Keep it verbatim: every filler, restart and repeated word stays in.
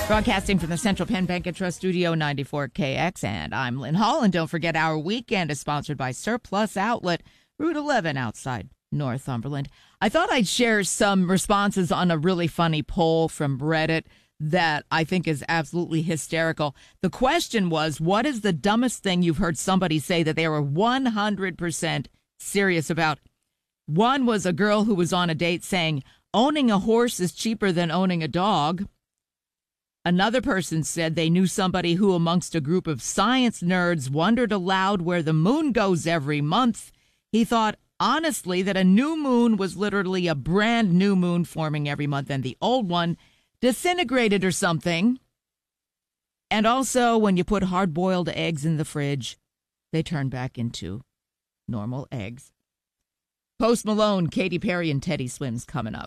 Broadcasting from the Central Penn Bank and Trust Studio, ninety-four K X, and I'm Lynn Hall. And don't forget, our weekend is sponsored by Surplus Outlet, Route eleven outside Northumberland. I thought I'd share some responses on a really funny poll from Reddit that I think is absolutely hysterical. The question was, what is the dumbest thing you've heard somebody say that they were one hundred percent serious about? One was a girl who was on a date saying, owning a horse is cheaper than owning a dog. Another person said they knew somebody who, amongst a group of science nerds, wondered aloud where the moon goes every month. He thought, honestly, that a new moon was literally a brand new moon forming every month, and the old one disintegrated or something. And also, when you put hard-boiled eggs in the fridge, they turn back into normal eggs. Post Malone, Katy Perry, and Teddy Swims coming up.